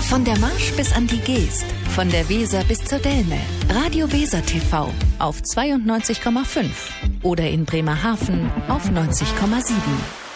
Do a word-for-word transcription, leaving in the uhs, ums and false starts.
Von der Marsch bis an die Geest, von der Weser bis zur Delme. Radio Weser T V auf zweiundneunzig Komma fünf oder in Bremerhaven auf neunzig Komma sieben.